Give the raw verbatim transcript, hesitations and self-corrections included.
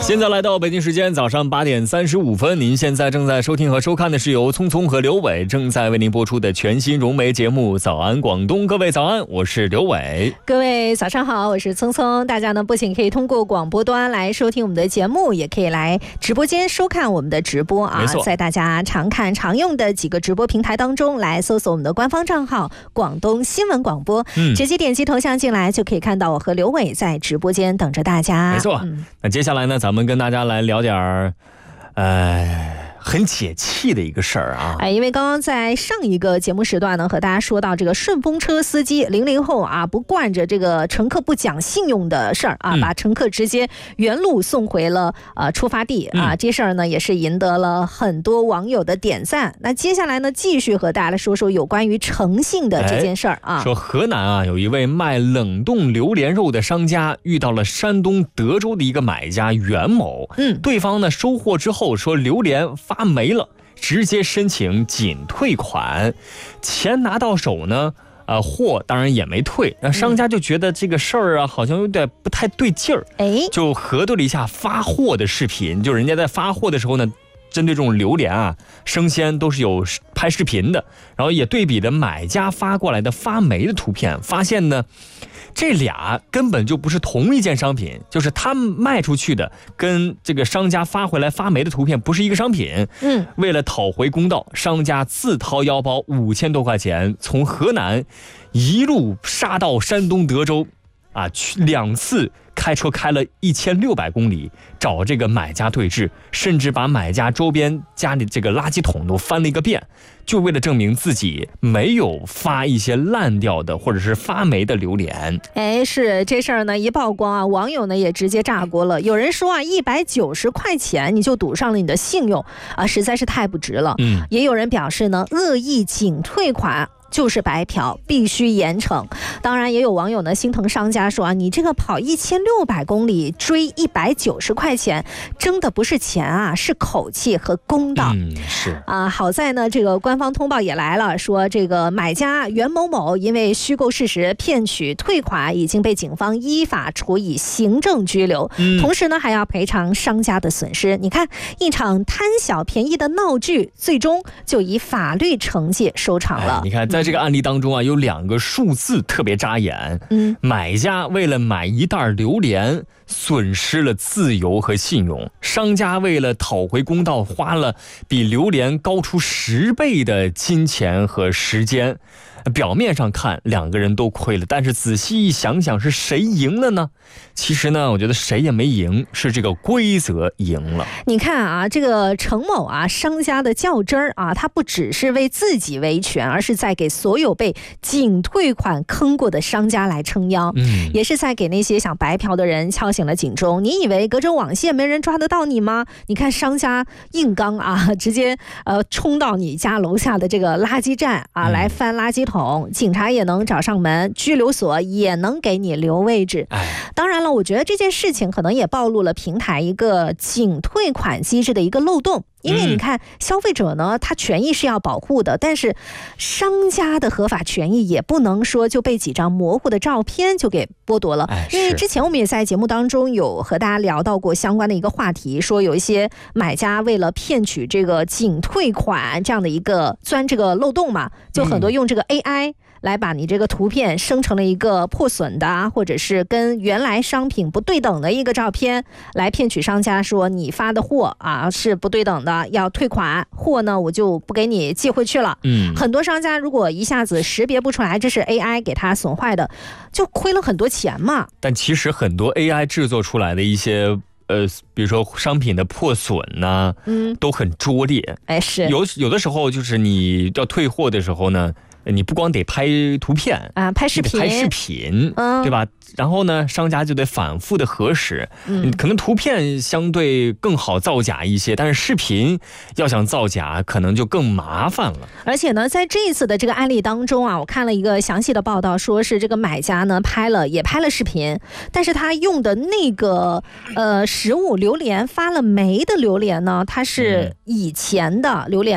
现在来到北京时间早上八点三十五分，您现在正在收听和收看的是由聪聪和刘伟正在为您播出的全新融媒节目《早安广东》。各位早安，我是刘伟。 各位早上好，我是聪聪。大家呢不仅可以通过广播端来收听我们的节目，也可以来直播间收看我们的直播啊。在大家常看常用的几个直播平台当中来搜索我们的官方账号广东新闻广播，嗯，直接点击头像进来就可以看到我和刘伟在直播间等着大家。 没错，嗯、那接下来呢，咱们跟大家来聊点儿，呃。很解气的一个事儿啊！ 哎，因为刚刚在上一个节目时段呢，和大家说到这个顺风车司机零零后啊，不惯着这个乘客不讲信用的事儿啊，嗯、把乘客直接原路送回了呃出发地啊，嗯、这事儿呢也是赢得了很多网友的点赞。那接下来呢，继续和大家来说说有关于诚信的这件事儿啊。 说河南啊，有一位卖冷冻榴莲肉的商家遇到了山东德州的一个买家袁某，嗯，对方呢收货之后说榴莲发没了，直接申请仅退款，钱拿到手呢，呃，货当然也没退。那商家就觉得这个事儿啊，好像有点不太对劲儿，哎，就核对了一下发货的视频，就人家在发货的时候呢，针对这种榴莲啊，生鲜都是有拍视频的，然后也对比的买家发过来的发霉的图片，发现呢，这俩根本就不是同一件商品，就是他们卖出去的跟这个商家发回来发霉的图片不是一个商品。嗯，为了讨回公道，商家自掏腰包五千多块钱，从河南一路杀到山东德州，啊，去两次开车开了一千六百公里找这个买家对峙，甚至把买家周边家里这个垃圾桶都翻了一个遍，就为了证明自己没有发一些烂掉的或者是发霉的榴莲。 哎，是这事儿呢一曝光啊，网友呢也直接炸锅了。有人说啊，一百九十块钱你就赌上了你的信用啊，实在是太不值了。嗯，也有人表示呢，恶意仅退款就是白嫖，必须严惩。当然也有网友呢心疼商家说啊，你这个跑一千六百公里追一百九十块钱，争的不是钱啊，是口气和公道。 嗯，是啊，好在呢这个官方通报也来了，说这个买家袁某某因为虚构事实骗取退款，已经被警方依法处以行政拘留。嗯，同时呢还要赔偿商家的损失。你看，一场贪小便宜的闹剧，最终就以法律惩戒收场了。 哎、你看在这个案例当中啊，有两个数字特别扎眼。嗯，买家为了买一袋榴莲损失了自由和信用，商家为了讨回公道花了比榴莲高出十倍的金钱和时间。表面上看两个人都亏了，但是仔细一想想是谁赢了呢？其实呢，我觉得谁也没赢，是这个规则赢了。 你看啊，这个程某啊，商家的较真儿啊，他不只是为自己维权，而是在给所有被仅退款坑过的商家来撑腰，嗯，也是在给那些想白嫖的人敲醒了警钟。你以为隔着网线没人抓得到你吗？你看商家硬刚啊，直接呃冲到你家楼下的这个垃圾站啊，来翻垃圾桶。警察也能找上门，拘留所也能给你留位置。当然了，我觉得这件事情可能也暴露了平台一个仅退款机制的一个漏洞。因为你看，消费者呢，他权益是要保护的，但是商家的合法权益也不能说就被几张模糊的照片就给剥夺了。因为之前我们也在节目当中有和大家聊到过相关的一个话题，说有一些买家为了骗取这个仅退款这样的一个钻这个漏洞嘛，就很多用这个 A I。来把你这个图片生成了一个破损的，或者是跟原来商品不对等的一个照片，来骗取商家说你发的货啊是不对等的，要退款，货呢我就不给你寄回去了。嗯，很多商家如果一下子识别不出来这是 A I 给他损坏的，就亏了很多钱嘛。 但其实很多 A I 制作出来的一些呃，比如说商品的破损呢，嗯，都很拙劣。 哎，是有有的时候就是你要退货的时候呢，你不光得拍图片啊，拍视频， 拍视频，嗯，对吧？然后呢，商家就得反复的核实，嗯，可能图片相对更好造假一些，但是视频要想造假，可能就更麻烦了。 而且呢，在这一次的这个案例当中啊，我看了一个详细的报道，说是这个买家呢拍了也拍了视频，但是他用的那个呃食物榴莲发了霉的榴莲呢，它是以前的榴莲。